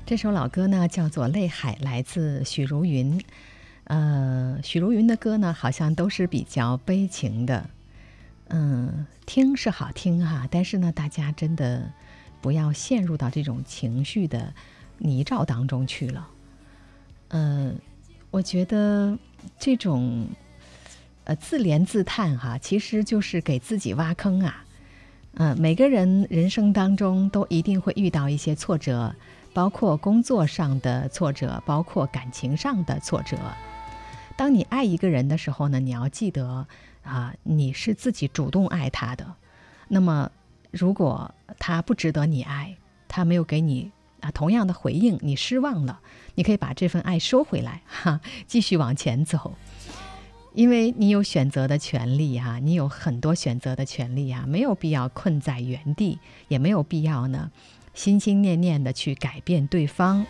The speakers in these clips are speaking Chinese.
这首老歌呢叫做《泪海》，来自许茹芸。许茹芸的歌呢好像都是比较悲情的，听是好听哈，但是呢大家真的不要陷入到这种情绪的泥沼当中去了。我觉得这种自怜自叹哈，其实就是给自己挖坑啊。每个人人生当中都一定会遇到一些挫折，包括工作上的挫折，包括感情上的挫折。当你爱一个人的时候呢，你要记得你是自己主动爱他的。那么如果他不值得你爱，他没有给你同样的回应，你失望了，你可以把这份爱收回来继续往前走。因为你有选择的权利你有很多选择的权利没有必要困在原地，也没有必要呢心心念念的去改变对方。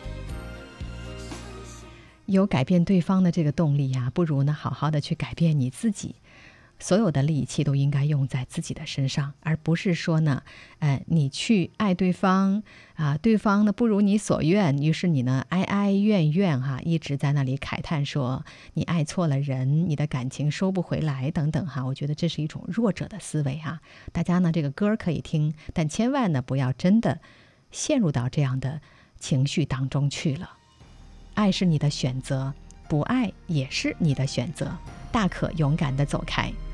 有改变对方的这个动力不如呢好好的去改变你自己。所有的力气都应该用在自己的身上，而不是说呢你去爱对方对方呢不如你所愿，于是你呢哀哀怨怨一直在那里慨叹说你爱错了人，你的感情收不回来等等我觉得这是一种弱者的思维大家呢这个歌可以听，但千万呢不要真的陷入到这样的情绪当中去了。爱是你的选择，不爱也是你的选择，大可勇敢地走开。